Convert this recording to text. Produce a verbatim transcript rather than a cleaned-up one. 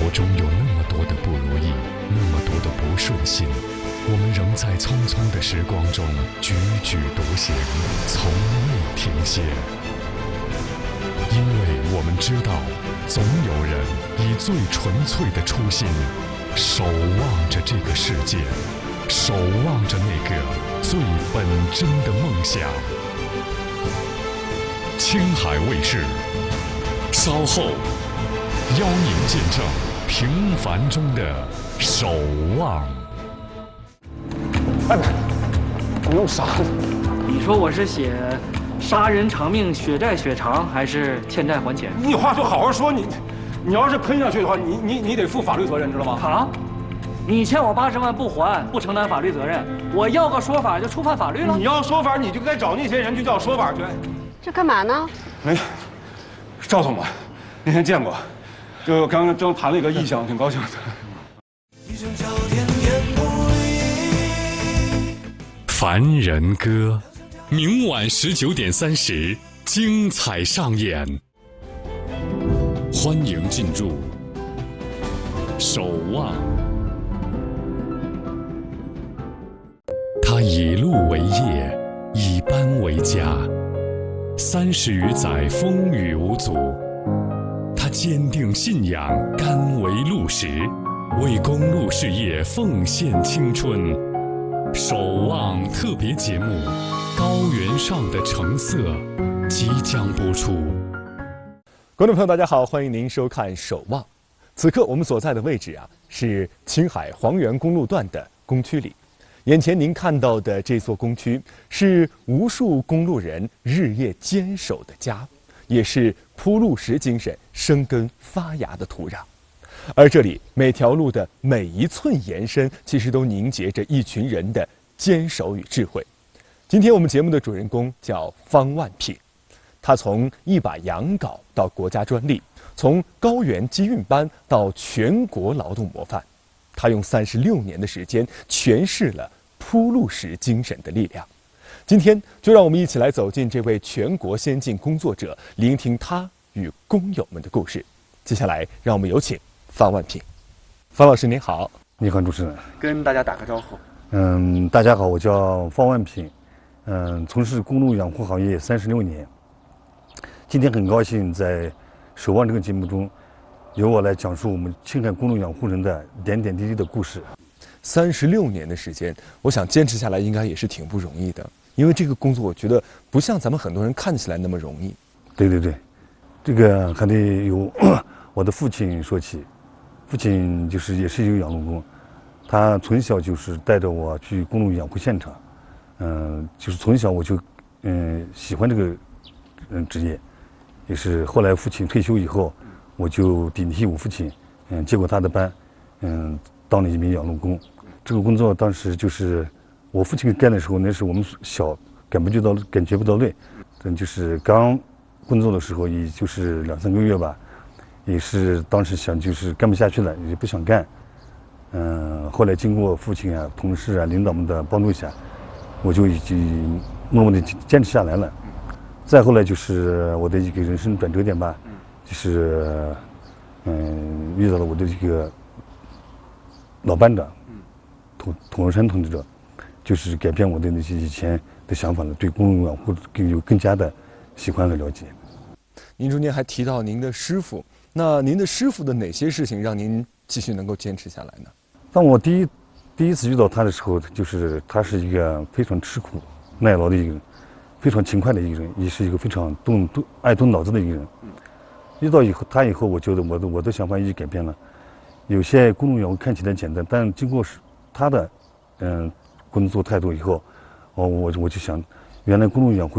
中有那么多的不如意，那么多的不顺心，我们仍在匆匆的时光中踽踽独行，从未停歇。因为我们知道，总有人以最纯粹的初心，守望着这个世界，守望着那个最本真的梦想。青海卫视，稍后邀您见证平凡中的守望。 哎，你弄啥呢？ 你说我是写杀人偿命，血债血偿，还是欠债还钱？ 你话就好好说，你你要是喷下去的话，你你你得负法律责任，知道吗？ 啊！你欠我八十万不还，不承担法律责任，我要个说法就触犯法律了？ 你要说法，你就该找那些人去叫说法去。 这干嘛呢？ 哎，赵总嘛，那天见过，就刚刚正谈了一个意向，挺高兴的。 凡人歌，明晚十九点三十，精彩上演。欢迎进入守望。他以路为业，以班为家，三十余载风雨无阻。他坚定信仰，甘为路石，为公路事业奉献青春。守望特别节目《高原上的橙色》即将播出。 观众朋友，大家好，欢迎您收看《守望》。此刻我们所在的位置啊，是青海黄原公路段的工区里。眼前您看到的这座工区，是无数公路人日夜坚守的家，也是铺路石精神生根发芽的土壤。而这里每条路的每一寸延伸，其实都凝结着一群人的坚守与智慧。今天我们节目的主人公叫方万品，他从一把洋镐到国家专利，从高原机运班到全国劳动模范，他用三十六年的时间诠释了铺路石精神的力量。今天就让我们一起来走进这位全国先进工作者，聆听他与工友们的故事。接下来让我们有请方万品。方老师您好。 你好，主持人。 跟大家打个招呼。 嗯，大家好，我叫方万品，嗯，从事公路养护行业三十六年。今天很高兴在《守望》这个节目中，由我来讲述我们青海公路养护人的点点滴滴的故事。 三十六年的时间，我想坚持下来应该也是挺不容易的，因为这个工作我觉得不像咱们很多人看起来那么容易。 对对对，这个还得由我的父亲说起。父亲就是也是一个养路工，他从小就是带着我去公路养护现场，嗯、呃，就是从小我就嗯、呃、喜欢这个嗯职业，也是后来父亲退休以后，我就顶替我父亲，嗯、呃、接过他的班，嗯、呃、当了一名养路工。这个工作当时就是我父亲干的时候，那是我们小感不觉到感觉不到累，嗯就是刚工作的时候也就是两三个月吧。也是当时想就是干不下去了，也不想干。嗯，后来经过父亲啊、同事啊、领导们的帮助下，我就已经默默的坚持下来了。再后来就是我的一个人生转折点吧，就是嗯遇到了我的这个老班长，童童若山同志，就是改变我的那些以前的想法了，对公路养护更有更加的喜欢和了解。 您中间还提到您的师傅。那您的师傅的哪些事情让您继续能够坚持下来呢？ 当我第一第一次遇到他的时候，就是他是一个非常吃苦耐劳的一个人，非常勤快的一个人，也是一个非常动动爱动脑子的一个人。遇到以后他以后，我觉得我的我的想法已经改变了。有些公路养护看起来简单，但经过他的嗯工作态度以后，我我我就想，原来公路养护